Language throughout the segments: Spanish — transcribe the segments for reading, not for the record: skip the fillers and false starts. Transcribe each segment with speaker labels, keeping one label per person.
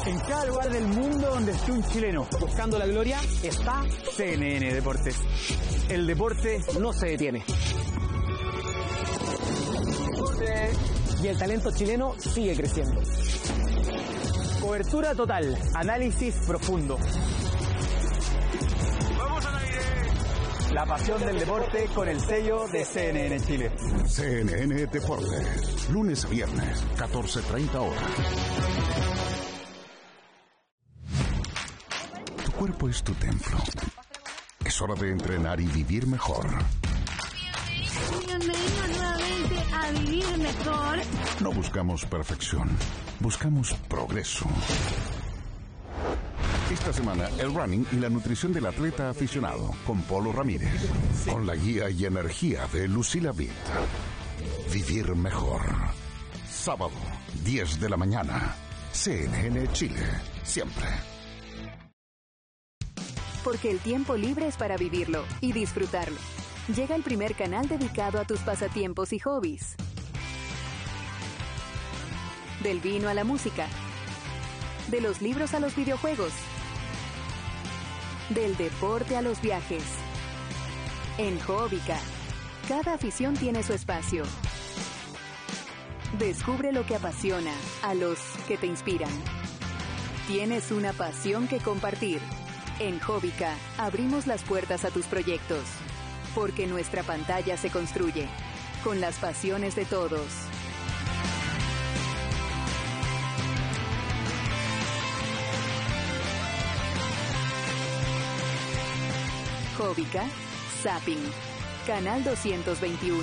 Speaker 1: En cada lugar del mundo donde esté un chileno buscando la gloria está CNN Deportes. El deporte no se detiene. Y el talento chileno sigue creciendo. Cobertura total, análisis profundo. ¡Vamos al aire! La pasión del deporte con el sello de CNN Chile.
Speaker 2: CNN Deportes, lunes a viernes, 14:30 horas. Tu cuerpo es tu templo. Es hora de entrenar y vivir mejor.
Speaker 3: Bienvenidos nuevamente a Vivir Mejor.
Speaker 2: No buscamos perfección, buscamos progreso. Esta semana, el running y la nutrición del atleta aficionado, con Polo Ramírez. Con la guía y energía de Lucila Vitt. Vivir mejor. Sábado, 10 de la mañana. CNN Chile, siempre.
Speaker 4: Porque el tiempo libre es para vivirlo y disfrutarlo. Llega el primer canal dedicado a tus pasatiempos y hobbies. Del vino a la música. De los libros a los videojuegos. Del deporte a los viajes. En Hobbica, cada afición tiene su espacio. Descubre lo que apasiona a los que te inspiran. Tienes una pasión que compartir. En Hobbica, abrimos las puertas a tus proyectos. Porque nuestra pantalla se construye con las pasiones de todos. Hobbica, Zapping, Canal 221.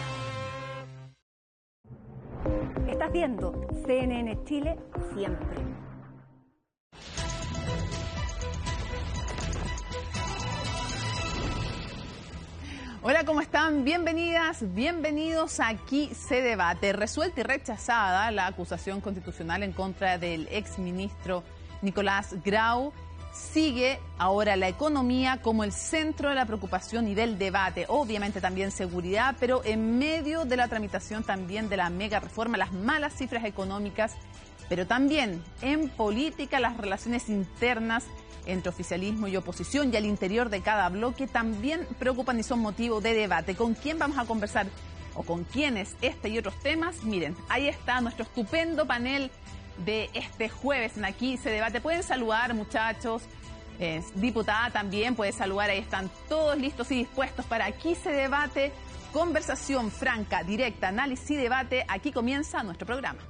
Speaker 3: Estás viendo CNN Chile siempre.
Speaker 5: Hola, ¿cómo están? Bienvenidas, bienvenidos a Aquí se debate. Resuelta y rechazada la acusación constitucional en contra del exministro Nicolás Grau. Sigue ahora la economía como el centro de la preocupación y del debate. Obviamente también seguridad, pero en medio de la tramitación también de la mega reforma, las malas cifras económicas, pero también en política las relaciones internas entre oficialismo y oposición y al interior de cada bloque también preocupan y son motivo de debate. ¿Con quién vamos a conversar o con quiénes este y otros temas? Miren, ahí está nuestro estupendo panel de este jueves en Aquí se debate. Pueden saludar, muchachos. Diputada también puede saludar. Ahí están todos listos y dispuestos para Aquí se debate. Conversación franca, directa, análisis y debate. Aquí comienza nuestro programa.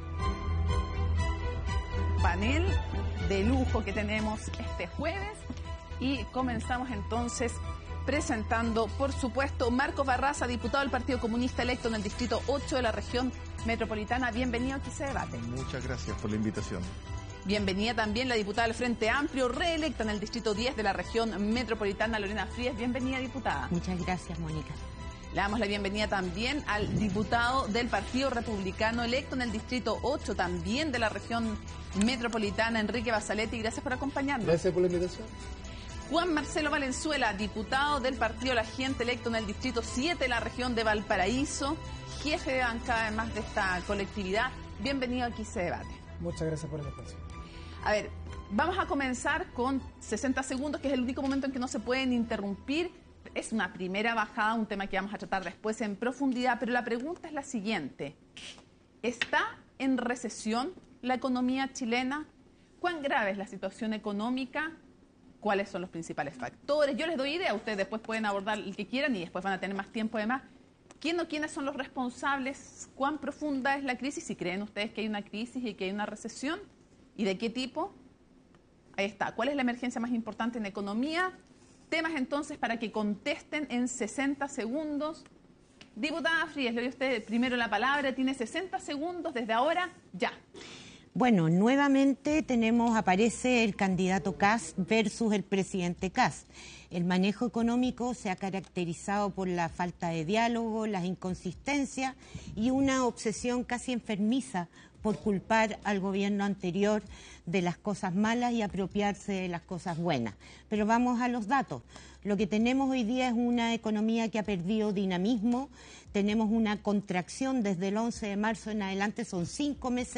Speaker 5: Panel de lujo que tenemos este jueves y comenzamos entonces presentando, por supuesto, Marcos Barraza, diputado del Partido Comunista electo en el Distrito 8 de la región metropolitana. Bienvenido a Aquí se debate.
Speaker 6: Muchas gracias por la invitación.
Speaker 5: Bienvenida también la diputada del Frente Amplio, reelecta en el Distrito 10 de la región metropolitana, Lorena Frías. Bienvenida, diputada.
Speaker 7: Muchas gracias, Mónica.
Speaker 5: Le damos la bienvenida también al diputado del Partido Republicano electo en el Distrito 8, también de la región metropolitana, Enrique Basaletti. Gracias por acompañarnos.
Speaker 6: Gracias por la invitación.
Speaker 5: Juan Marcelo Valenzuela, diputado del Partido La Gente electo en el Distrito 7 de la región de Valparaíso, jefe de bancada además de esta colectividad. Bienvenido a Aquí se debate.
Speaker 8: Muchas gracias por el espacio.
Speaker 5: A ver, vamos a comenzar con 60 segundos, que es el único momento en que no se pueden interrumpir. Es una primera bajada, un tema que vamos a tratar después en profundidad, pero la pregunta es la siguiente. ¿Está en recesión la economía chilena? ¿Cuán grave es la situación económica? ¿Cuáles son los principales factores? Yo les doy idea, ustedes después pueden abordar el que quieran y después van a tener más tiempo además. ¿Quién o quiénes son los responsables? ¿Cuán profunda es la crisis? Si creen ustedes que hay una crisis y que hay una recesión, ¿y de qué tipo? Ahí está. ¿Cuál es la emergencia más importante en economía? Temas entonces para que contesten en 60 segundos. Diputada Frías, le doy a usted primero la palabra. Tiene 60 segundos desde ahora, ya.
Speaker 7: Bueno, nuevamente aparece el candidato Kast versus el presidente Kast. El manejo económico se ha caracterizado por la falta de diálogo, las inconsistencias y una obsesión casi enfermiza por culpar al gobierno anterior de las cosas malas y apropiarse de las cosas buenas. Pero vamos a los datos. Lo que tenemos hoy día es una economía que ha perdido dinamismo, tenemos una contracción desde el 11 de marzo en adelante, son 5 meses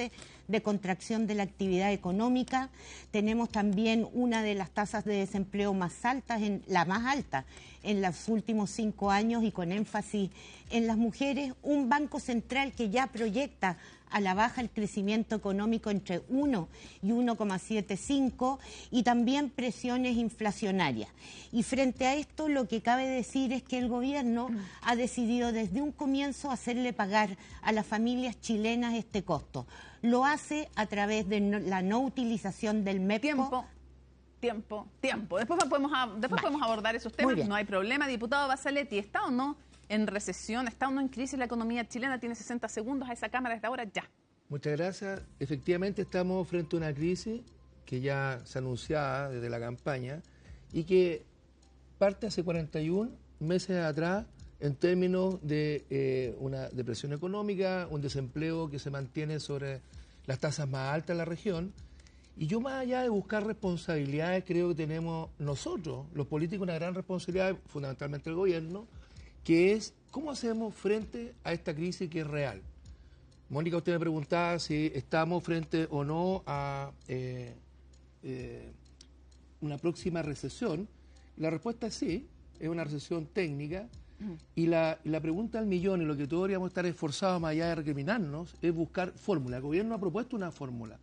Speaker 7: de contracción de la actividad económica. Tenemos también una de las tasas de desempleo más altas, la más alta en los últimos 5 años, y con énfasis en las mujeres. Un Banco Central que ya proyecta a la baja el crecimiento económico entre 1 y 1,75, y también presiones inflacionarias. Y frente a esto, lo que cabe decir es que el gobierno ha decidido desde un comienzo hacerle pagar a las familias chilenas este costo. Lo hace a través de la no utilización del MEPCO.
Speaker 5: Tiempo. Después podemos abordar esos temas, no hay problema. Diputado Bassaletti, ¿está o no en recesión? ¿Está o no en crisis la economía chilena? Tiene 60 segundos a esa cámara desde ahora ya.
Speaker 6: Muchas gracias. Efectivamente estamos frente a una crisis que ya se anunciaba desde la campaña y que parte hace 41 meses atrás en términos de una depresión económica, un desempleo que se mantiene sobre las tasas más altas en la región. Y yo, más allá de buscar responsabilidades, creo que tenemos nosotros, los políticos, una gran responsabilidad, fundamentalmente el gobierno, que es cómo hacemos frente a esta crisis que es real. Mónica, usted me preguntaba si estamos frente o no a una próxima recesión. La respuesta es sí, es una recesión técnica. Y la pregunta al millón, y lo que todos deberíamos estar esforzados más allá de recriminarnos, es buscar fórmula. El gobierno ha propuesto una fórmula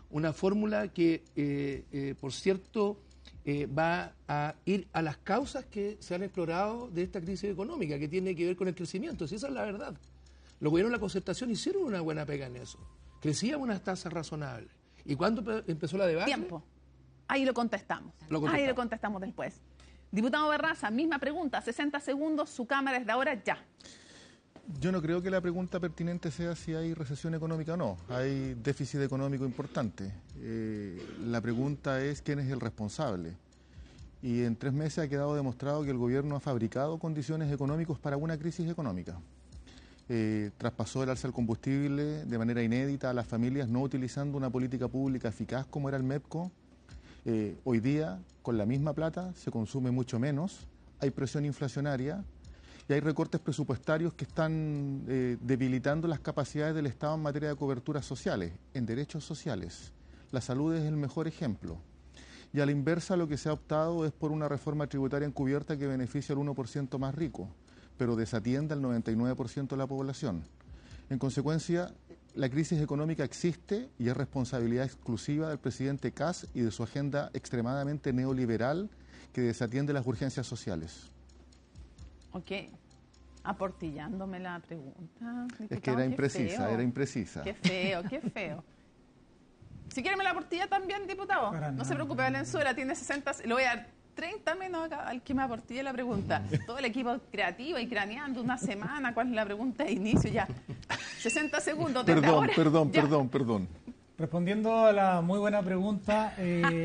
Speaker 6: que, por cierto, va a ir a las causas que se han explorado de esta crisis económica, que tiene que ver con el crecimiento. Si esa es la verdad. Los gobiernos de la concertación hicieron una buena pega en eso. Crecían unas tasas razonables. ¿Y cuándo empezó la debate?
Speaker 5: Tiempo. Ahí lo contestamos. Ahí lo contestamos después. Diputado Barraza, misma pregunta, 60 segundos, su cámara es de ahora ya.
Speaker 8: Yo no creo que la pregunta pertinente sea si hay recesión económica o no. Hay déficit económico importante. La pregunta es quién es el responsable. Y en 3 meses ha quedado demostrado que el gobierno ha fabricado condiciones económicas para una crisis económica. Traspasó el alza del combustible de manera inédita a las familias, no utilizando una política pública eficaz como era el MEPCO. Hoy día, con la misma plata, se consume mucho menos, hay presión inflacionaria y hay recortes presupuestarios que están debilitando las capacidades del Estado en materia de coberturas sociales, en derechos sociales. La salud es el mejor ejemplo. Y a la inversa, lo que se ha optado es por una reforma tributaria encubierta que beneficia al 1% más rico, pero desatiende al 99% de la población. En consecuencia, la crisis económica existe y es responsabilidad exclusiva del presidente Kast y de su agenda extremadamente neoliberal que desatiende las urgencias sociales.
Speaker 5: Ok, aportillándome la pregunta.
Speaker 8: Es que era imprecisa.
Speaker 5: Qué feo. Si quiere me la aportilla también, diputado. No se preocupe, Valenzuela tiene 60, le voy a dar 30 menos acá al que me aportille la pregunta. Todo el equipo creativo y craneando una semana, ¿cuál es la pregunta de inicio? Ya, 60 segundos.
Speaker 8: Perdón.
Speaker 9: Respondiendo a la muy buena pregunta,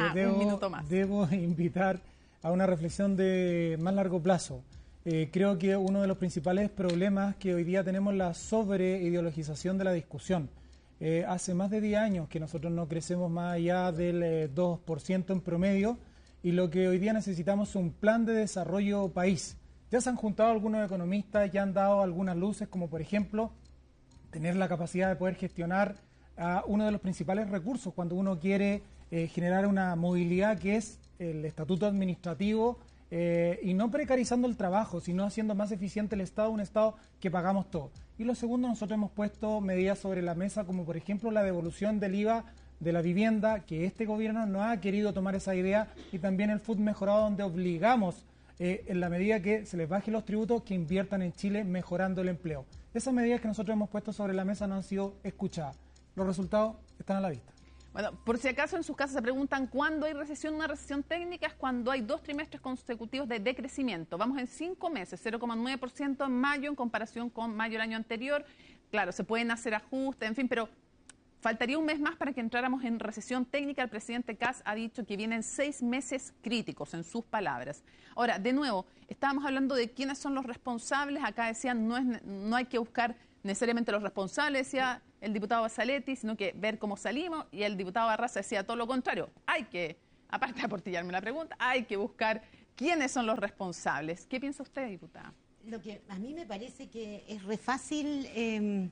Speaker 9: debo invitar a una reflexión de más largo plazo. Creo que uno de los principales problemas que hoy día tenemos es la sobreideologización de la discusión. Hace más de 10 años que nosotros no crecemos más allá del 2% en promedio, y lo que hoy día necesitamos es un plan de desarrollo país. Ya se han juntado algunos economistas, ya han dado algunas luces, como por ejemplo tener la capacidad de poder gestionar uno de los principales recursos cuando uno quiere generar una movilidad, que es el estatuto administrativo, y no precarizando el trabajo, sino haciendo más eficiente el Estado, un Estado que pagamos todo. Y lo segundo, nosotros hemos puesto medidas sobre la mesa, como por ejemplo la devolución del IVA de la vivienda, que este gobierno no ha querido tomar esa idea, y también el FUT mejorado, donde obligamos, en la medida que se les baje los tributos, que inviertan en Chile mejorando el empleo. Esas medidas que nosotros hemos puesto sobre la mesa no han sido escuchadas. Los resultados están a la vista.
Speaker 5: Bueno, por si acaso en sus casas se preguntan cuándo hay recesión. Una recesión técnica es cuando hay 2 trimestres consecutivos de decrecimiento. Vamos en 5 meses, 0,9% en mayo en comparación con mayo del año anterior. Claro, se pueden hacer ajustes, en fin, pero faltaría un mes más para que entráramos en recesión técnica. El presidente Kast ha dicho que vienen 6 meses críticos, en sus palabras. Ahora, de nuevo, estábamos hablando de quiénes son los responsables. Acá decían, no hay que buscar necesariamente los responsables, decía el diputado Bassaletti, sino que ver cómo salimos, y el diputado Barraza decía todo lo contrario. Hay que, aparte de aportillarme la pregunta, hay que buscar quiénes son los responsables. ¿Qué piensa usted, diputada?
Speaker 7: Lo que a mí me parece que es re fácil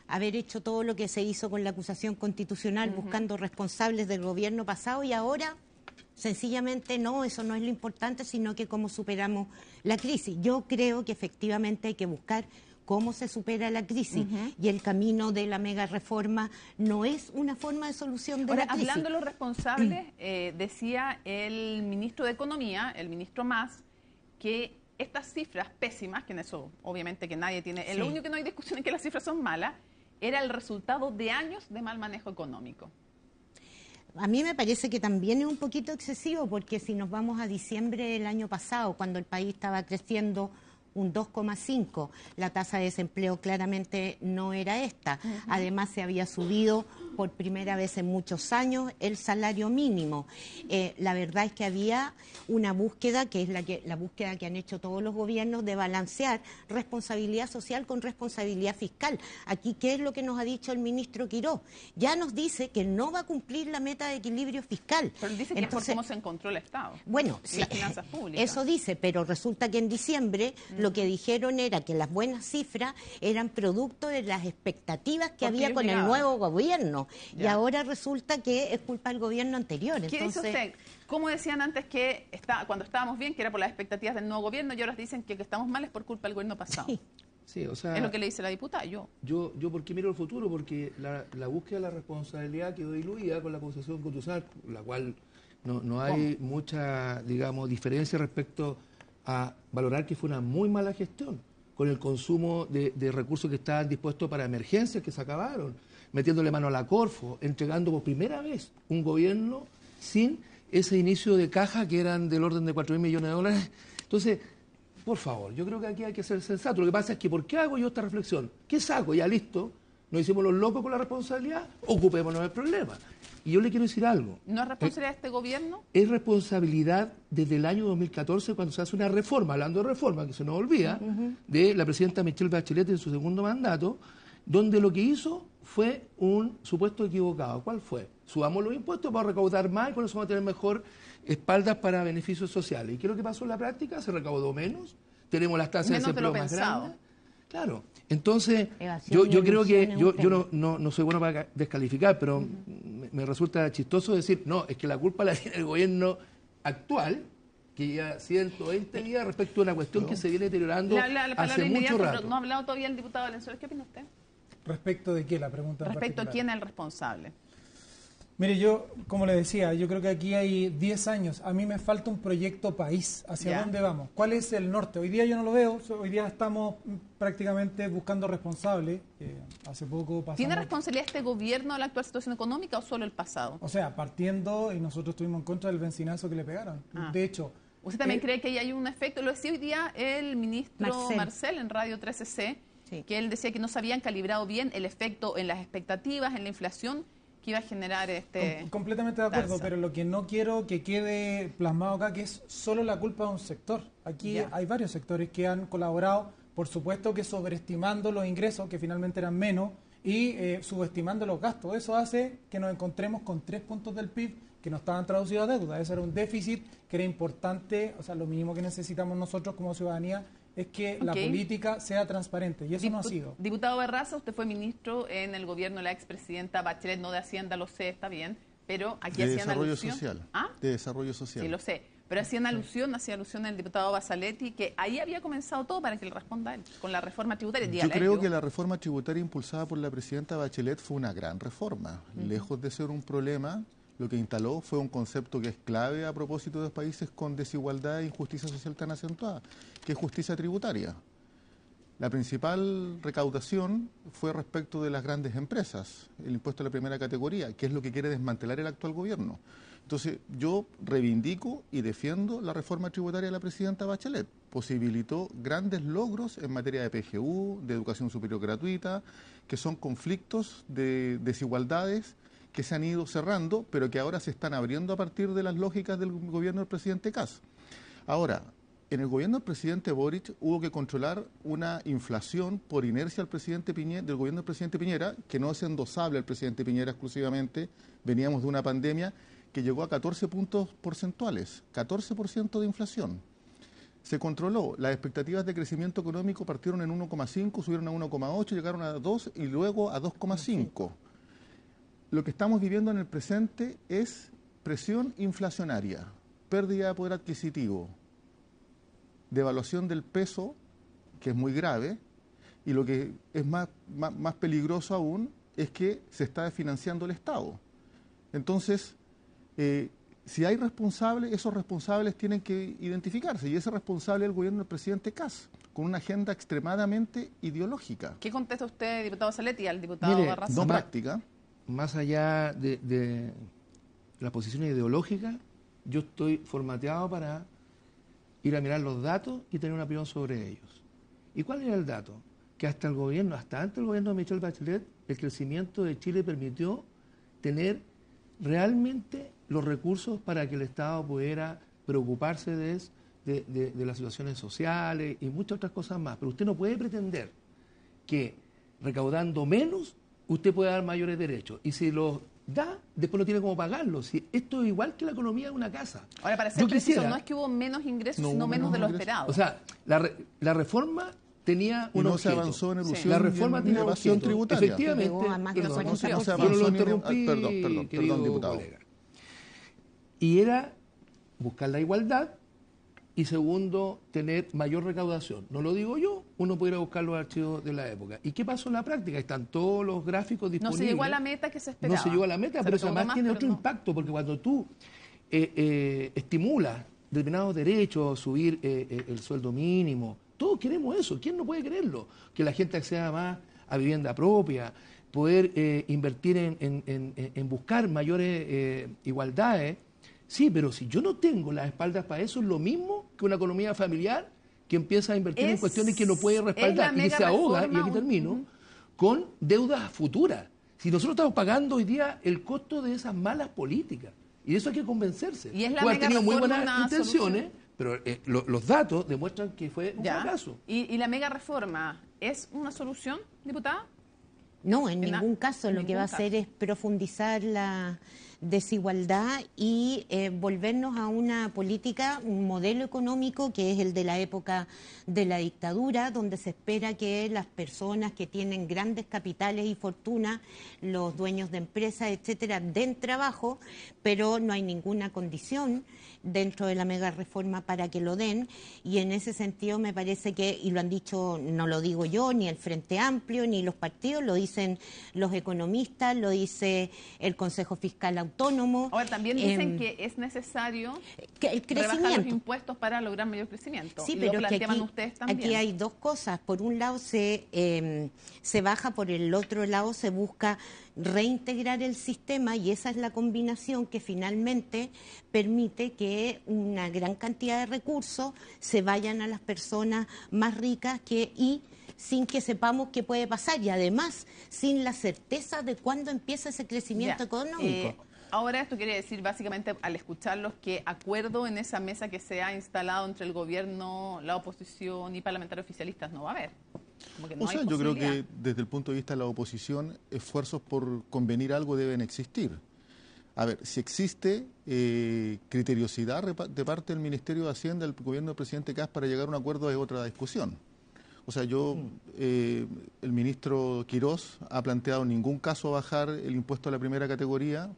Speaker 7: haber hecho todo lo que se hizo con la acusación constitucional, buscando responsables del gobierno pasado, y ahora sencillamente no, eso no es lo importante, sino que cómo superamos la crisis. Yo creo que efectivamente hay que buscar cómo se supera la crisis, y el camino de la mega reforma no es una forma de solución de la crisis.
Speaker 5: Hablando de los responsables, decía el ministro de Economía, el ministro Mas, que estas cifras pésimas, que en eso obviamente que nadie tiene, lo único que no hay discusión es que las cifras son malas, era el resultado de años de mal manejo económico.
Speaker 7: A mí me parece que también es un poquito excesivo, porque si nos vamos a diciembre del año pasado, cuando el país estaba creciendo un 2,5, la tasa de desempleo claramente no era esta. Además, se había subido por primera vez en muchos años el salario mínimo. La verdad es que había una búsqueda, que es la búsqueda que han hecho todos los gobiernos, de balancear responsabilidad social con responsabilidad fiscal. Aquí, ¿qué es lo que nos ha dicho el ministro Quirós? Ya nos dice que no va a cumplir la meta de equilibrio fiscal.
Speaker 5: Pero él dice que entonces, es por cómo se encontró el Estado.
Speaker 7: Bueno,
Speaker 5: y las finanzas públicas.
Speaker 7: Eso dice, pero resulta que en diciembre lo que dijeron era que las buenas cifras eran producto de las expectativas que había con el nuevo gobierno. Y ahora resulta que es culpa del gobierno anterior.
Speaker 5: ¿Qué dice usted? ¿Cómo decían antes que cuando estábamos bien, que era por las expectativas del nuevo gobierno, y ahora dicen que estamos mal es por culpa del gobierno pasado?
Speaker 6: Sí, o sea,
Speaker 5: es lo que le dice la diputada. Yo
Speaker 6: porque miro el futuro, porque la búsqueda de la responsabilidad quedó diluida con la acusación constitucional, la cual no hay mucha, digamos, diferencia respecto a valorar que fue una muy mala gestión con el consumo de recursos que estaban dispuestos para emergencias que se acabaron, metiéndole mano a la Corfo, entregando por primera vez un gobierno sin ese inicio de caja que eran del orden de 4.000 millones de dólares. Entonces, por favor, yo creo que aquí hay que ser sensato. Lo que pasa es que, ¿por qué hago yo esta reflexión? ¿Qué saco? Ya listo, nos hicimos los locos con la responsabilidad, ocupémonos del problema. Y yo le quiero decir algo.
Speaker 5: ¿No es responsabilidad de este gobierno?
Speaker 6: Es responsabilidad desde el año 2014, cuando se hace una reforma, hablando de reforma, que se nos olvida, de la presidenta Michelle Bachelet en su segundo mandato, donde lo que hizo fue un supuesto equivocado. ¿Cuál fue? Subamos los impuestos para recaudar más y con eso vamos a tener mejor espaldas para beneficios sociales. ¿Y qué es lo que pasó en la práctica? Se recaudó menos, tenemos las tasas de desempleo más grandes. Claro, entonces yo creo que yo no soy bueno para descalificar, pero me resulta chistoso decir, no, es que la culpa la tiene el gobierno actual, que ya 120 días respecto a una cuestión que se viene deteriorando hace mucho rato.
Speaker 5: No ha hablado todavía el diputado Valenzuela. ¿Qué opina usted?
Speaker 9: ¿Respecto de qué? La pregunta
Speaker 5: respecto a quién es el responsable.
Speaker 9: Mire, yo, como le decía, yo creo que aquí hay 10 años. A mí me falta un proyecto país. ¿Hacia dónde vamos? ¿Cuál es el norte? Hoy día yo no lo veo. Hoy día estamos prácticamente buscando responsables. Hace poco pasamos...
Speaker 5: ¿Tiene responsabilidad este gobierno de la actual situación económica o solo el pasado?
Speaker 9: O sea, partiendo, y nosotros estuvimos en contra del bencinazo que le pegaron. De hecho...
Speaker 5: ¿Usted también cree que ahí hay un efecto? Lo decía hoy día el ministro Marcel en Radio 13C, que él decía que no se habían calibrado bien el efecto en las expectativas, en la inflación, que iba a generar
Speaker 9: completamente de acuerdo, pero lo que no quiero que quede plasmado acá que es solo la culpa de un sector. Aquí hay varios sectores que han colaborado, por supuesto que sobreestimando los ingresos, que finalmente eran menos, y subestimando los gastos. Eso hace que nos encontremos con 3 puntos del PIB que no estaban traducidos a deuda. Eso era un déficit que era importante, o sea, lo mínimo que necesitamos nosotros como ciudadanía es que la política sea transparente, y eso no ha sido.
Speaker 5: Diputado Barraza, usted fue ministro en el gobierno de la expresidenta Bachelet, no de Hacienda, lo sé, está bien, pero aquí hacían alusión...
Speaker 8: De desarrollo social.
Speaker 5: Sí, lo sé, pero hacía alusión el diputado Basaletti, que ahí había comenzado todo para que le responda él, con la reforma tributaria.
Speaker 8: Yo creo que la reforma tributaria impulsada por la presidenta Bachelet fue una gran reforma. Lejos de ser un problema, lo que instaló fue un concepto que es clave a propósito de países con desigualdad e injusticia social tan acentuada, que es justicia tributaria. La principal recaudación fue respecto de las grandes empresas, el impuesto de la primera categoría, que es lo que quiere desmantelar el actual gobierno. Entonces, yo reivindico y defiendo la reforma tributaria de la presidenta Bachelet. Posibilitó grandes logros en materia de PGU, de educación superior gratuita, que son conflictos de desigualdades que se han ido cerrando, pero que ahora se están abriendo a partir de las lógicas del gobierno del presidente Kast. Ahora, en el gobierno del presidente Boric hubo que controlar una inflación por inercia del gobierno del presidente Piñera, que no es endosable al presidente Piñera exclusivamente. Veníamos de una pandemia que llegó a 14 puntos porcentuales, 14% de inflación. se controló. Las expectativas de crecimiento económico partieron en 1,5, subieron a 1,8, llegaron a 2 y luego a 2,5. Lo que estamos viviendo en el presente es presión inflacionaria, pérdida de poder adquisitivo, devaluación del peso, que es muy grave, y lo que es más peligroso aún es que se está desfinanciando el Estado. Entonces, si hay responsables, esos responsables tienen que identificarse, y ese responsable es el gobierno del presidente Kast, con una agenda extremadamente ideológica.
Speaker 5: ¿Qué contesta usted, diputado Saletti, al diputado Barraza?
Speaker 8: No práctica.
Speaker 6: Más allá de la posición ideológica, yo estoy formateado para ir a mirar los datos y tener una opinión sobre ellos. ¿Y cuál era el dato? Que hasta antes del gobierno de Michelle Bachelet, el crecimiento de Chile permitió tener realmente los recursos para que el Estado pudiera preocuparse de las situaciones sociales y muchas otras cosas más. Pero usted no puede pretender que recaudando menos usted puede dar mayores derechos. Y si los da, después no tiene cómo pagarlos. Si esto es igual que la economía de una casa.
Speaker 5: Ahora, para ser preciso, no es que hubo menos ingresos, sino menos de lo esperado.
Speaker 6: O sea, la reforma tenía un objeto.
Speaker 8: Se avanzó en elusión
Speaker 6: la reforma tenía un objeto.
Speaker 8: Tributaria.
Speaker 6: Efectivamente,
Speaker 8: yo no lo interrumpí, perdón, diputado.
Speaker 6: Colega. Y era buscar la igualdad y segundo, tener mayor recaudación. No lo digo yo, uno puede ir a buscar los archivos de la época. ¿Y qué pasó en la práctica? Están todos los gráficos disponibles.
Speaker 5: No se llegó a la meta que se esperaba.
Speaker 6: No se llegó a la meta, pero eso además tiene otro impacto, porque cuando tú estimulas determinados derechos, subir el sueldo mínimo, todos queremos eso. ¿Quién no puede quererlo? Que la gente acceda más a vivienda propia, poder invertir en buscar mayores igualdades. Sí, pero si yo no tengo las espaldas para eso, es lo mismo que una economía familiar que empieza a invertir en cuestiones que no puede respaldar y que se ahoga, y aquí termino, con deudas futuras. Si nosotros estamos pagando hoy día el costo de esas malas políticas, y de eso hay que convencerse.
Speaker 5: Y es la
Speaker 6: han tenido muy buenas
Speaker 5: intenciones,
Speaker 6: pero los datos demuestran que fue un fracaso.
Speaker 5: ¿Y la mega reforma es una solución, diputada?
Speaker 7: No, en ningún caso. Lo que va a hacer es profundizar la desigualdad y volvernos a una política, un modelo económico que es el de la época de la dictadura, donde se espera que las personas que tienen grandes capitales y fortunas, los dueños de empresas, etcétera, den trabajo, pero no hay ninguna condición dentro de la mega reforma para que lo den, y en ese sentido me parece que, y lo han dicho, no lo digo yo, ni el Frente Amplio, ni los partidos, lo dicen los economistas, lo dice el Consejo Fiscal Autónomo.
Speaker 5: Ahora, también dicen que es necesario rebajar los impuestos para lograr mayor crecimiento.
Speaker 7: Sí,
Speaker 5: y
Speaker 7: pero
Speaker 5: lo planteaban ustedes también.
Speaker 7: Aquí hay dos cosas. Por un lado se baja, por el otro lado se busca reintegrar el sistema, y esa es la combinación que finalmente permite que una gran cantidad de recursos se vayan a las personas más ricas y sin que sepamos qué puede pasar, y además sin la certeza de cuándo empieza ese crecimiento económico.
Speaker 5: Ahora esto quiere decir básicamente, al escucharlos, que acuerdo en esa mesa que se ha instalado entre el gobierno, la oposición y parlamentarios oficialistas no va a haber.
Speaker 8: Yo creo que desde el punto de vista de la oposición, esfuerzos por convenir algo deben existir. A ver, si existe criteriosidad de parte del Ministerio de Hacienda, del gobierno del presidente Kast, para llegar a un acuerdo es otra discusión. O sea, el ministro Quirós ha planteado en ningún caso bajar el impuesto a la primera categoría,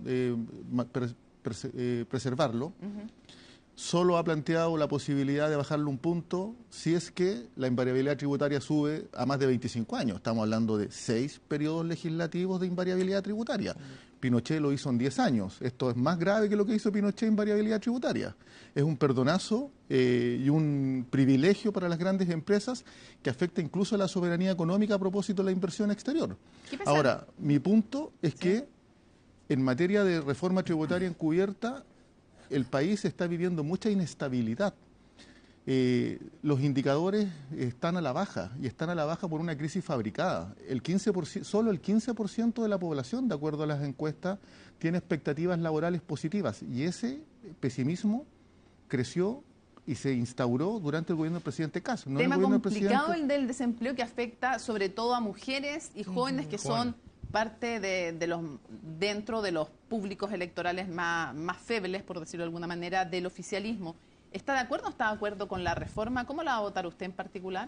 Speaker 8: preservarlo. Solo ha planteado la posibilidad de bajarlo un punto si es que la invariabilidad tributaria sube a más de 25 años. Estamos hablando de 6 periodos legislativos de invariabilidad tributaria. Pinochet lo hizo en 10 años. Esto es más grave que lo que hizo Pinochet en variabilidad tributaria. Es un perdonazo y un privilegio para las grandes empresas que afecta incluso a la soberanía económica a propósito de la inversión exterior. Ahora, mi punto es que en materia de reforma tributaria encubierta, el país está viviendo mucha inestabilidad. Los indicadores están a la baja, y están a la baja por una crisis fabricada. Solo el 15% de la población, de acuerdo a las encuestas, tiene expectativas laborales positivas, y ese pesimismo creció y se instauró durante el gobierno del presidente Kast. No
Speaker 5: tema
Speaker 8: el gobierno
Speaker 5: complicado el del desempleo, que afecta sobre todo a mujeres y jóvenes que son parte dentro de los públicos electorales más febles, por decirlo de alguna manera, del oficialismo. ¿Está de acuerdo o no está de acuerdo con la reforma? ¿Cómo la va a votar usted en particular?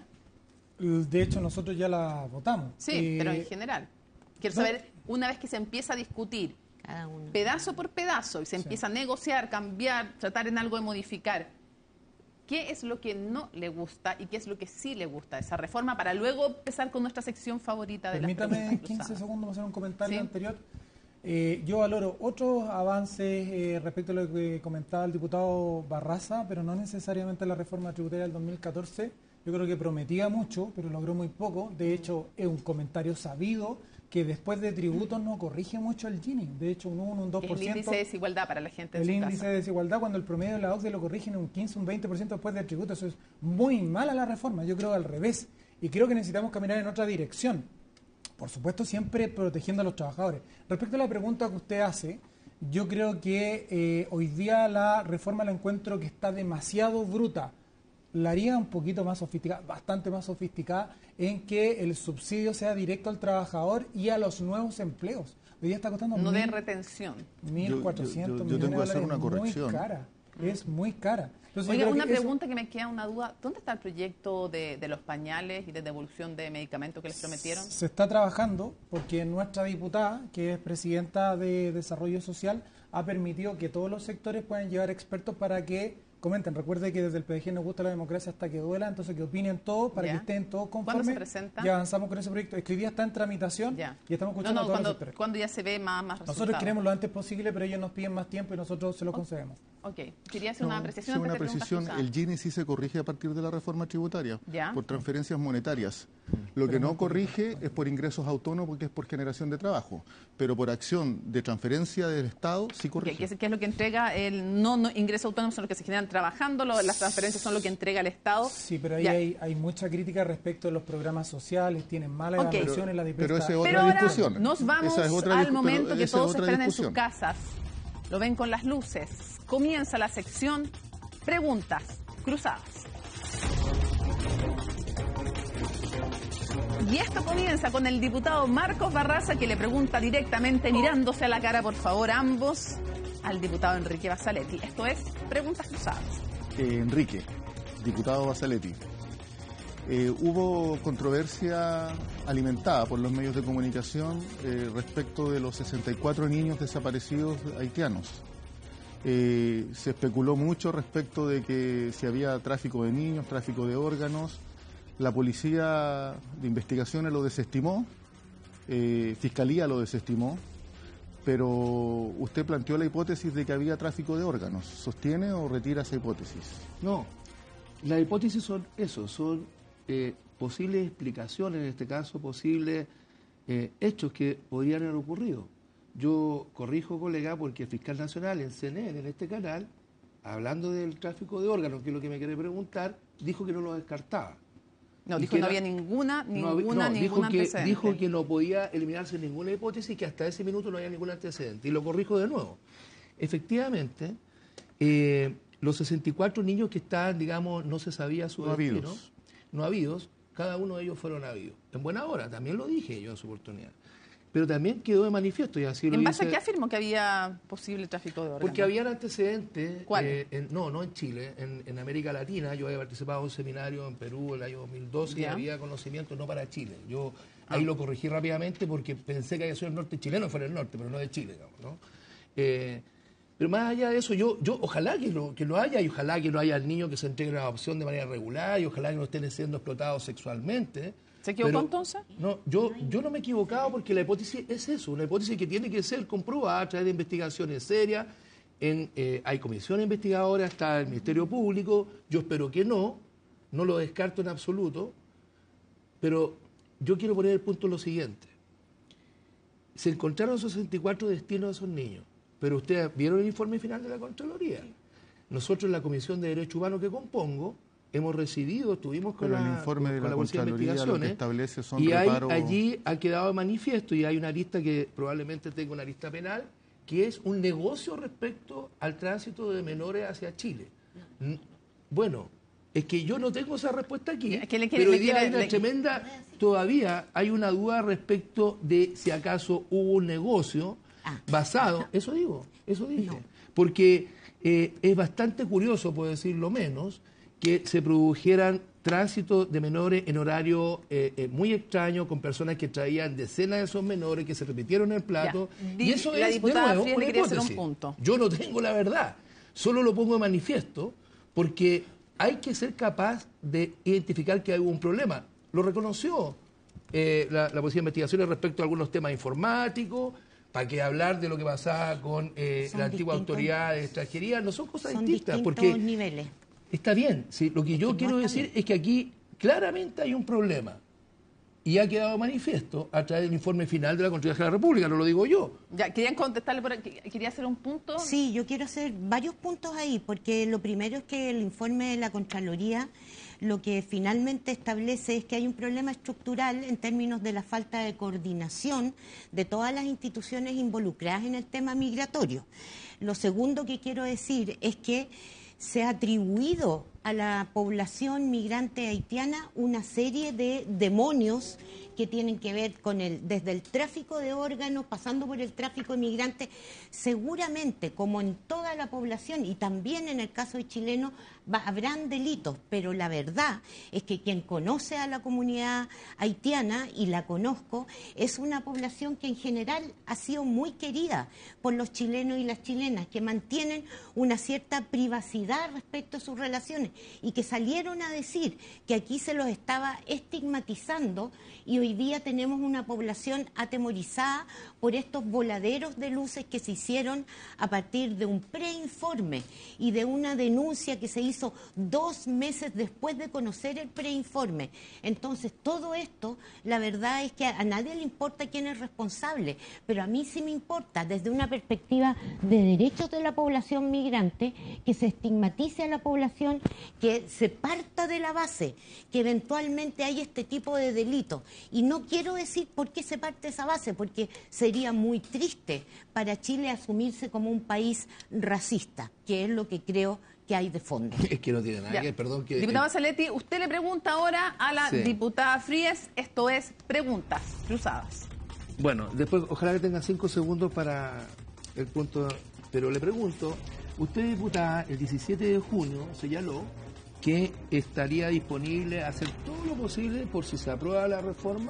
Speaker 9: De hecho, nosotros ya la votamos.
Speaker 5: Sí, pero en general. Quiero saber, una vez que se empieza a discutir pedazo por pedazo y se empieza a negociar, cambiar, tratar en algo de modificar, ¿qué es lo que no le gusta y qué es lo que sí le gusta de esa reforma para luego empezar con nuestra sección favorita de las preguntas cruzadas?
Speaker 9: Permítame 15 segundos para hacer un comentario anterior. Yo valoro otros avances respecto a lo que comentaba el diputado Barraza, pero no necesariamente la reforma tributaria del 2014. Yo creo que prometía mucho, pero logró muy poco. De hecho, es un comentario sabido que después de tributos no corrige mucho el Gini. De hecho, un 1, un 2%.
Speaker 5: El índice de desigualdad para la gente.
Speaker 9: El índice de desigualdad, cuando el promedio de la OCDE lo corrigen un 15, un 20% después del tributo. Eso es muy mala la reforma. Yo creo al revés. Y creo que necesitamos caminar en otra dirección. Por supuesto, siempre protegiendo a los trabajadores. Respecto a la pregunta que usted hace, yo creo que hoy día la reforma la encuentro que está demasiado bruta. La haría un poquito más sofisticada, bastante más sofisticada, en que el subsidio sea directo al trabajador y a los nuevos empleos. Hoy día está costando
Speaker 5: no de retención.
Speaker 9: 1.400 millones
Speaker 8: yo tengo que hacer una
Speaker 9: de
Speaker 8: corrección.
Speaker 9: Muy cara, es muy cara. Entonces,
Speaker 5: oiga, una pregunta que me queda una duda. ¿Dónde está el proyecto de los pañales y de devolución de medicamentos que les prometieron?
Speaker 9: Se está trabajando porque nuestra diputada, que es presidenta de Desarrollo Social, ha permitido que todos los sectores puedan llevar expertos para que comenten. Recuerde que desde el PDG nos gusta la democracia hasta que duela, entonces que opinen todos para que estén todos conformes.
Speaker 5: ¿Cuándo se presenta?
Speaker 9: Ya avanzamos con ese proyecto. Es que hoy día está en tramitación y estamos escuchando a todos los sectores.
Speaker 5: ¿Cuándo ya se ve más resultados?
Speaker 9: Nosotros queremos lo antes posible, pero ellos nos piden más tiempo y nosotros se lo concedemos.
Speaker 5: Ok. Quería hacer una apreciación.
Speaker 8: Sí, una precisión. El Gini sí se corrige a partir de la reforma tributaria, por transferencias monetarias. Lo que no corrige es por ingresos autónomos, porque es por generación de trabajo. Pero por acción de transferencia del Estado sí corrige.
Speaker 5: ¿Qué es lo que entrega? El no ingresos autónomos son los que se generan trabajando, las transferencias son lo que entrega el Estado.
Speaker 9: Sí, pero ahí hay mucha crítica respecto a los programas sociales, tienen malas evaluaciones, la
Speaker 8: pero esa es otra discusión.
Speaker 5: Nos vamos al momento que todos esperen en sus casas. Lo ven con las luces. Comienza la sección Preguntas Cruzadas. Y esto comienza con el diputado Marcos Barraza, que le pregunta directamente, mirándose a la cara, por favor, ambos, al diputado Enrique Bassaletti. Esto es Preguntas Cruzadas.
Speaker 8: Enrique, diputado Bassaletti, hubo controversia alimentada por los medios de comunicación respecto de los 64 niños desaparecidos haitianos. Se especuló mucho respecto de que si había tráfico de niños, tráfico de órganos. La policía de investigaciones lo desestimó, Fiscalía lo desestimó, pero usted planteó la hipótesis de que había tráfico de órganos. ¿Sostiene o retira esa hipótesis?
Speaker 6: No, las hipótesis son eso, son posibles explicaciones, en este caso posibles hechos que podrían haber ocurrido. Yo corrijo, colega, porque el fiscal nacional en CNN, en este canal, hablando del tráfico de órganos, que es lo que me quiere preguntar, dijo que no lo descartaba.
Speaker 5: No, dijo que no había ninguna antecedente.
Speaker 6: Dijo que no podía eliminarse ninguna hipótesis y que hasta ese minuto no había ningún antecedente. Y lo corrijo de nuevo. Efectivamente, los 64 niños que estaban, digamos, no se sabía su destino, no habidos, cada uno de ellos fueron habidos. En buena hora, también lo dije yo en su oportunidad. Pero también quedó de manifiesto. Y así
Speaker 5: ¿En base a qué afirmó que había posible tráfico de órganos?
Speaker 6: Porque habían antecedentes.
Speaker 5: ¿Cuál?
Speaker 6: No en Chile, en América Latina. Yo había participado en un seminario en Perú en el año 2012 y había conocimiento no para Chile. Yo ahí lo corregí rápidamente porque pensé que había sido el norte chileno, fuera el norte, pero no de Chile, digamos, ¿no? Pero más allá de eso, yo ojalá que lo haya y ojalá que no haya el niño que se entregue a la adopción de manera regular y ojalá que no estén siendo explotados sexualmente.
Speaker 5: ¿Se equivocó entonces?
Speaker 6: No, yo no me he equivocado porque la hipótesis es eso, una hipótesis que tiene que ser comprobada a través de investigaciones serias. Hay comisiones investigadoras, está el Ministerio Público, yo espero que no lo descarto en absoluto, pero yo quiero poner el punto en lo siguiente. Se encontraron 64 destinos de esos niños, pero ustedes vieron el informe final de la Contraloría. Nosotros en la Comisión de Derechos Humanos que compongo, hemos recibido, estuvimos con
Speaker 8: el informe de la Contraloría lo que establece son
Speaker 6: y
Speaker 8: reparos...
Speaker 6: allí ha quedado de manifiesto y hay una lista que probablemente tenga una lista penal que es un negocio respecto al tránsito de menores hacia Chile. Bueno, es que yo no tengo esa respuesta aquí, pero hoy día hay una tremenda, todavía hay una duda respecto de si acaso hubo un negocio basado, eso dije, porque es bastante curioso, por decirlo menos, que se produjeran tránsitos de menores en horario muy extraño, con personas que traían decenas de esos menores, que se repitieron en el plato. Y eso
Speaker 5: la
Speaker 6: es,
Speaker 5: diputada
Speaker 6: de nuevo,
Speaker 5: Frías
Speaker 6: una
Speaker 5: le quería hacer un
Speaker 6: hipótesis.
Speaker 5: punto.
Speaker 6: Yo no tengo la verdad, solo lo pongo de manifiesto, porque hay que ser capaz de identificar que hay un problema. Lo reconoció la Policía de Investigaciones respecto a algunos temas informáticos. ¿Para qué hablar de lo que pasaba con la antigua autoridad de extranjería? No son cosas distintas. Porque
Speaker 7: niveles.
Speaker 6: Está bien. Sí, lo que yo quiero decir es que aquí claramente hay un problema. Y ha quedado manifiesto a través del informe final de la Contraloría de la República, no lo digo yo.
Speaker 5: Ya, querían contestarle, quería hacer un punto.
Speaker 7: Sí, yo quiero hacer varios puntos ahí, porque lo primero es que el informe de la Contraloría lo que finalmente establece es que hay un problema estructural en términos de la falta de coordinación de todas las instituciones involucradas en el tema migratorio. Lo segundo que quiero decir es que se ha atribuido a la población migrante haitiana una serie de demonios que tienen que ver con desde el tráfico de órganos, pasando por el tráfico de migrantes. Seguramente, como en toda la población, y también en el caso de chilenos, habrán delitos, pero la verdad es que quien conoce a la comunidad haitiana, y la conozco, es una población que en general ha sido muy querida por los chilenos y las chilenas, que mantienen una cierta privacidad respecto a sus relaciones, y que salieron a decir que aquí se los estaba estigmatizando, y hoy día tenemos una población atemorizada por estos voladeros de luces que se hicieron a partir de un preinforme y de una denuncia que se hizo 2 meses después de conocer el preinforme. Entonces, todo esto, la verdad es que a nadie le importa quién es responsable, pero a mí sí me importa, desde una perspectiva de derechos de la población migrante, que se estigmatice a la población, que se parta de la base, que eventualmente hay este tipo de delitos. Y no quiero decir por qué se parte de esa base, porque sería muy triste para Chile asumirse como un país racista, que es lo que creo que hay de fondo.
Speaker 6: Es que no tiene nada que, perdón que...
Speaker 5: Diputada Saletti, usted le pregunta ahora a la diputada Frías, esto es Preguntas Cruzadas.
Speaker 6: Bueno, después ojalá que tenga 5 segundos para el punto, pero le pregunto, usted, diputada, el 17 de junio señaló que estaría disponible a hacer todo lo posible por si se aprueba la reforma,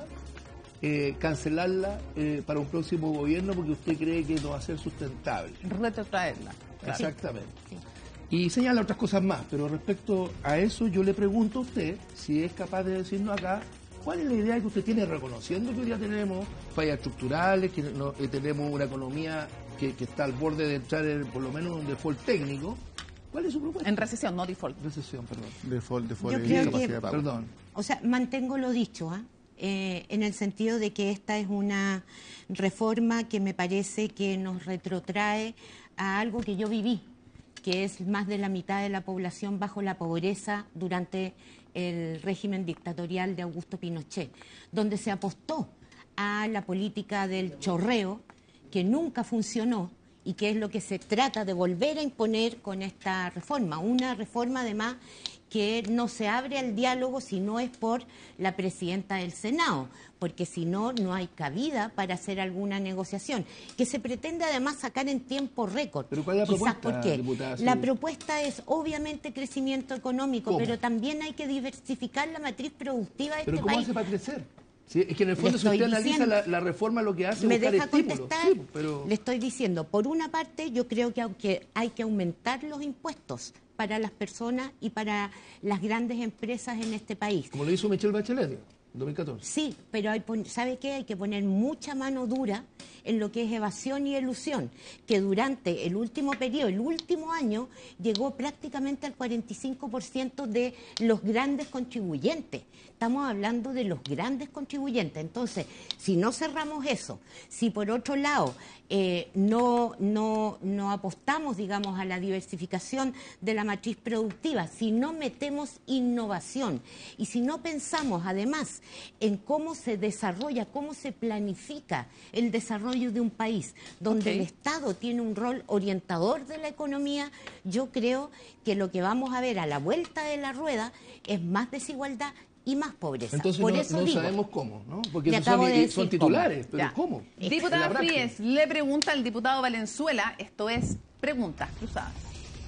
Speaker 6: cancelarla para un próximo gobierno porque usted cree que no va a ser sustentable.
Speaker 5: Retrotraerla.
Speaker 6: Exactamente.
Speaker 7: Sí.
Speaker 6: Y señala otras cosas más, pero respecto a eso yo le pregunto a usted si es capaz de decirnos acá cuál es la idea que usted tiene, reconociendo que hoy día tenemos fallas estructurales, que tenemos una economía que está al borde de entrar por lo menos en un default técnico. ¿Cuál es su propuesta?
Speaker 5: En recesión, no default.
Speaker 6: Recesión, perdón.
Speaker 8: Default
Speaker 7: Yo
Speaker 8: y
Speaker 7: creo
Speaker 8: capacidad
Speaker 7: que,
Speaker 8: de pago.
Speaker 6: Perdón.
Speaker 7: O sea, mantengo lo dicho, en el sentido de que esta es una reforma que me parece que nos retrotrae a algo que yo viví, que es más de la mitad de la población bajo la pobreza durante el régimen dictatorial de Augusto Pinochet, donde se apostó a la política del chorreo, que nunca funcionó, y que es lo que se trata de volver a imponer con esta reforma. Una reforma, además, que no se abre al diálogo si no es por la presidenta del Senado, porque si no, no hay cabida para hacer alguna negociación, que se pretende además sacar en tiempo récord.
Speaker 6: ¿Pero cuál es la propuesta,
Speaker 7: porque
Speaker 6: diputada?
Speaker 7: la propuesta es obviamente crecimiento económico,
Speaker 6: ¿Cómo?
Speaker 7: pero también hay que diversificar la matriz productiva de
Speaker 6: ¿Pero
Speaker 7: este
Speaker 6: cómo
Speaker 7: país.
Speaker 6: hace para crecer? Sí, es que en el fondo, si
Speaker 7: Le
Speaker 6: usted
Speaker 7: estoy
Speaker 6: analiza
Speaker 7: diciendo.
Speaker 6: la reforma, lo que hace es
Speaker 7: ¿Me
Speaker 6: buscar
Speaker 7: deja
Speaker 6: estímulos.
Speaker 7: contestar?
Speaker 6: Sí, pero...
Speaker 7: Le estoy diciendo, por una parte, yo creo que hay que aumentar los impuestos para las personas y para las grandes empresas en este país.
Speaker 6: Como lo hizo Michelle Bachelet en 2014.
Speaker 7: Sí, pero ¿sabe qué? Hay que poner mucha mano dura en lo que es evasión y elusión, que durante el último periodo, el último año, llegó prácticamente al 45% de los grandes contribuyentes. Estamos hablando de los grandes contribuyentes. Entonces, si no cerramos eso, si por otro lado no apostamos, digamos, a la diversificación de la matriz productiva, si no metemos innovación y si no pensamos además en cómo se desarrolla, cómo se planifica el desarrollo de un país, donde el Estado tiene un rol orientador de la economía, yo creo que lo que vamos a ver a la vuelta de la rueda es más desigualdad y más pobreza.
Speaker 6: Entonces
Speaker 7: por
Speaker 6: no,
Speaker 7: eso
Speaker 6: no
Speaker 7: digo,
Speaker 6: sabemos cómo, ¿no? Porque
Speaker 7: le
Speaker 6: esos
Speaker 7: acabo de decir
Speaker 6: son titulares, pero
Speaker 5: Ya.
Speaker 6: ¿cómo?
Speaker 5: Diputada
Speaker 6: En la práctica.
Speaker 5: Frías, le pregunta al diputado Valenzuela, esto es Preguntas Cruzadas.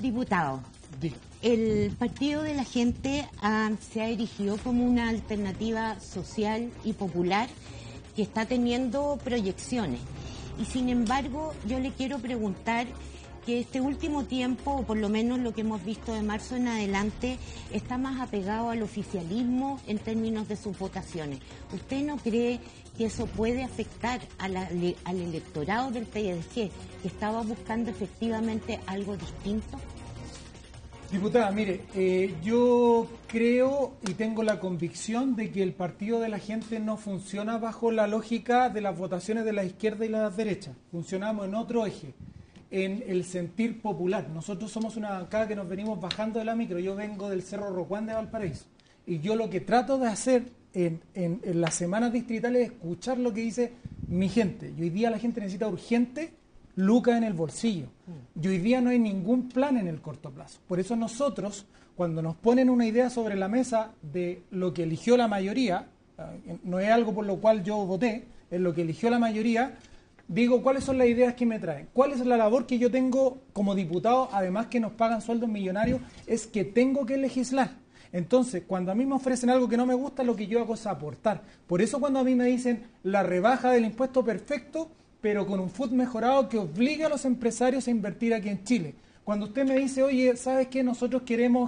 Speaker 7: Diputado, el Partido de la Gente se ha erigido como una alternativa social y popular que está teniendo proyecciones. Y sin embargo, yo le quiero preguntar que este último tiempo, o por lo menos lo que hemos visto de marzo en adelante, está más apegado al oficialismo en términos de sus votaciones. ¿Usted no cree que eso puede afectar al electorado del PDG, que estaba buscando efectivamente algo distinto?
Speaker 9: Diputada, mire, yo creo y tengo la convicción de que el Partido de la Gente no funciona bajo la lógica de las votaciones de la izquierda y la derecha. Funcionamos en otro eje, en el sentir popular. Nosotros somos una bancada que nos venimos bajando de la micro. Yo vengo del Cerro Rocuán de Valparaíso. Y yo lo que trato de hacer en las semanas distritales es escuchar lo que dice mi gente. Y hoy día la gente necesita urgente lucas en el bolsillo. Y hoy día no hay ningún plan en el corto plazo. Por eso nosotros, cuando nos ponen una idea sobre la mesa de lo que eligió la mayoría, no es algo por lo cual yo voté, es lo que eligió la mayoría, digo cuáles son las ideas que me traen, cuál es la labor que yo tengo como diputado, además que nos pagan sueldos millonarios, es que tengo que legislar. Entonces, cuando a mí me ofrecen algo que no me gusta, lo que yo hago es aportar. Por eso cuando a mí me dicen la rebaja del impuesto perfecto, pero con un FUT mejorado que obligue a los empresarios a invertir aquí en Chile. Cuando usted me dice, oye, ¿sabes qué? Nosotros queremos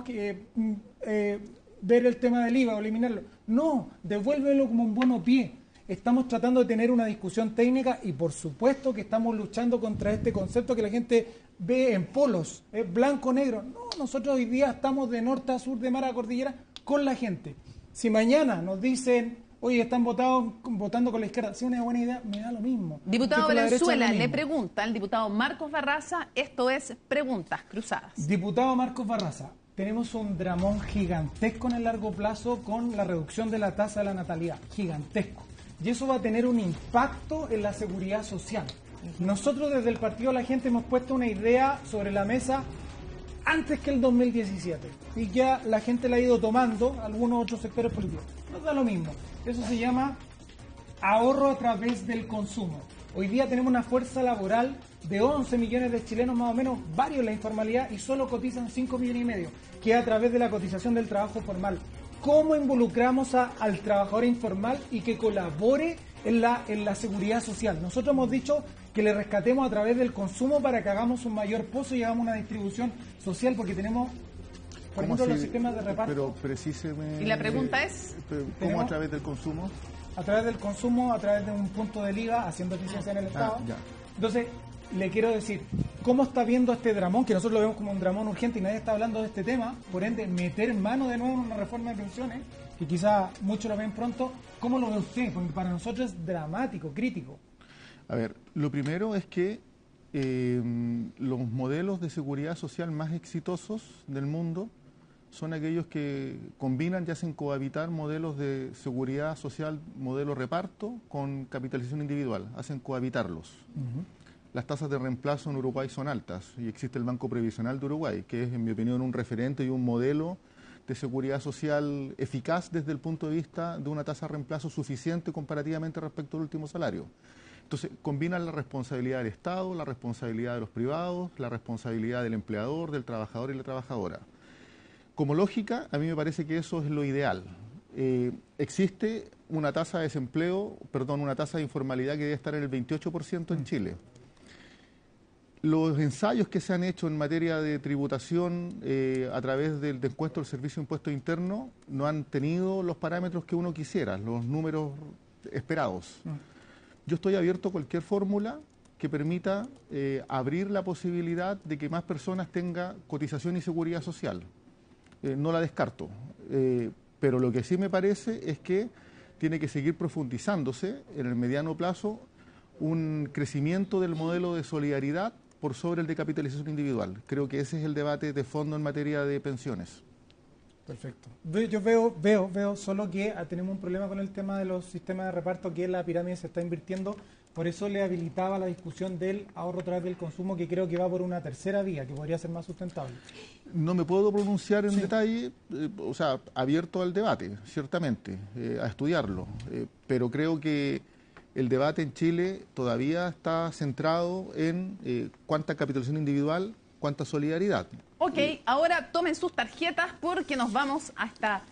Speaker 9: ver el tema del IVA o eliminarlo. No, devuélvelo como un bono pie. Estamos tratando de tener una discusión técnica y por supuesto que estamos luchando contra este concepto que la gente ve en polos, blanco-negro. No, nosotros hoy día estamos de norte a sur, de mar a cordillera, con la gente. Si mañana nos dicen, oye, están votando con la izquierda, si es una buena idea, me da lo mismo.
Speaker 5: Diputado Valenzuela, le pregunta al diputado Marcos Barraza, esto es Preguntas Cruzadas.
Speaker 9: Diputado Marcos Barraza, tenemos un dramón gigantesco en el largo plazo con la reducción de la tasa de la natalidad, gigantesco. Y eso va a tener un impacto en la seguridad social. Nosotros desde el Partido de la Gente hemos puesto una idea sobre la mesa antes que el 2017. Y ya la gente la ha ido tomando, algunos otros sectores políticos. Nos da lo mismo. Eso se llama ahorro a través del consumo. Hoy día tenemos una fuerza laboral de 11 millones de chilenos, más o menos, varios en la informalidad, y solo cotizan 5 millones y medio, que es a través de la cotización del trabajo formal. ¿Cómo involucramos al trabajador informal y que colabore en la seguridad social? Nosotros hemos dicho que le rescatemos a través del consumo para que hagamos un mayor pozo y hagamos una distribución social, porque tenemos, por ejemplo, los sistemas de reparto.
Speaker 8: Pero precíseme.
Speaker 5: Y la pregunta es,
Speaker 8: ¿cómo a través del consumo?
Speaker 9: A través del consumo, a través de un punto de liga, haciendo eficiencia en el Estado.
Speaker 8: Ya.
Speaker 9: Entonces, le quiero decir, ¿cómo está viendo este dramón? Que nosotros lo vemos como un dramón urgente y nadie está hablando de este tema. Por ende, meter mano de nuevo en una reforma de pensiones, que quizá muchos lo ven pronto. ¿Cómo lo ve usted? Porque para nosotros es dramático, crítico.
Speaker 8: A ver, lo primero es que los modelos de seguridad social más exitosos del mundo son aquellos que combinan y hacen cohabitar modelos de seguridad social, modelo reparto, con capitalización individual, hacen cohabitarlos. Las tasas de reemplazo en Uruguay son altas y existe el Banco Previsional de Uruguay, que es, en mi opinión, un referente y un modelo de seguridad social eficaz desde el punto de vista de una tasa de reemplazo suficiente comparativamente respecto al último salario. Entonces, combinan la responsabilidad del Estado, la responsabilidad de los privados, la responsabilidad del empleador, del trabajador y la trabajadora. Como lógica, a mí me parece que eso es lo ideal. Existe una tasa de desempleo, una tasa de informalidad que debe estar en el 28% en Chile. Los ensayos que se han hecho en materia de tributación a través del descuento del Servicio de Impuesto Interno no han tenido los parámetros que uno quisiera, los números esperados. Yo estoy abierto a cualquier fórmula que permita abrir la posibilidad de que más personas tengan cotización y seguridad social. No la descarto, pero lo que sí me parece es que tiene que seguir profundizándose en el mediano plazo un crecimiento del modelo de solidaridad por sobre el de capitalización individual. Creo que ese es el debate de fondo en materia de pensiones.
Speaker 9: Perfecto. Yo veo solo que tenemos un problema con el tema de los sistemas de reparto, que la pirámide se está invirtiendo. Por eso le habilitaba la discusión del ahorro a través del consumo, que creo que va por una tercera vía, que podría ser más sustentable.
Speaker 8: No me puedo pronunciar en detalle, abierto al debate, ciertamente, a estudiarlo, pero creo que el debate en Chile todavía está centrado en cuánta capitalización individual, cuanto a solidaridad.
Speaker 5: Ok, ahora tomen sus tarjetas porque nos vamos hasta